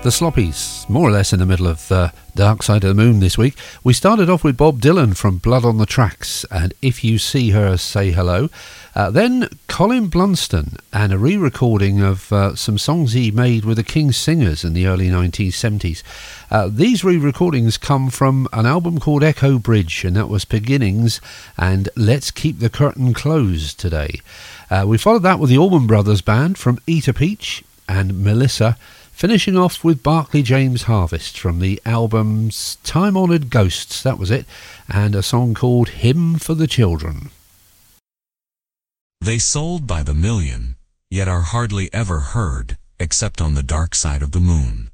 The Sloppies, more or less in the middle of Dark Side of the Moon this week. We started off with Bob Dylan from Blood on the Tracks and If You See Her, Say Hello. Then Colin Blunston and a re-recording of some songs he made with the King Singers in the early 1970s. These re-recordings come from an album called Echo Bridge, and that was Beginnings and Let's Keep the Curtain Closed today. We followed that with the Allman Brothers Band from Eat Peach and Melissa, finishing off with Barclay James Harvest from the album's Time Honoured Ghosts, that was it, and a song called Hymn for the Children. They sold by the million, yet are hardly ever heard, except on the dark side of the moon.